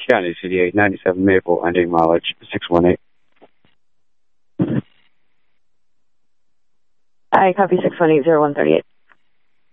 County, CD8, 97 Maple, ending mileage 618. I copy 618, 0138.